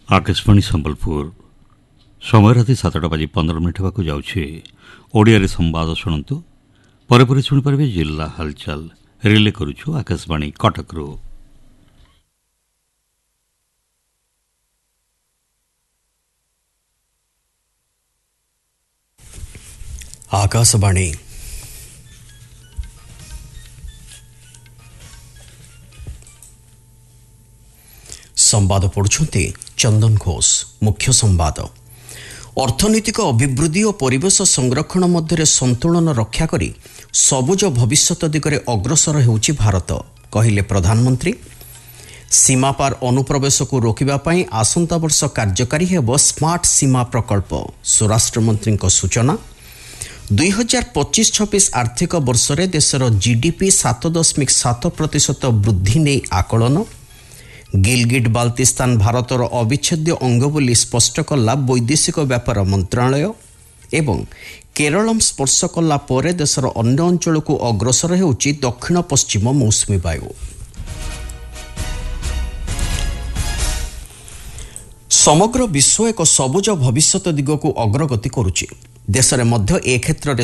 आकाशवाणी संबलपुर समय राति 7:15 होगा जाउछे। ओडियारे संवाद शुणु पर शुणिपारे जिला हालचाल रिले करुछु आकाशवाणी कटकरू। आकाशवाणी संवाद पढ़ुछन्ति चंदन घोष। मुख्य संवाद अर्थनैतिक अभिवृद्धि और परिवेश संरक्षण मध्य संतुलन रक्षा करी सबुज भविष्यत दिगरे अग्रसर हेउछि भारत कहिले प्रधानमंत्री। सीमापार अनुप्रवेश को रोकिबा पई आसंता वर्ष कार्यकारी हेब स्मार्ट सीमा प्रकल्प स्वराष्ट्र मंत्री सूचना। 2025-26 आर्थिक वर्ष रे देशर जीडीपी 7.7% वृद्धि नहीं आकलन। गिलगिट बाल्तिस्तान भारतर अविच्छेद्य अंग बोली स्पष्ट कला वैदेशिक व्यापार मंत्रालय। एवं केरलम स्पर्श कला परे देशर अन्य अंचल को अग्रसर हेउछि दक्षिण पश्चिम मौसुमी वायु। समग्र विश्व एक सबुज भविष्यत दिग को अग्रगति करुछि। देश में मध्य ए क्षेत्र में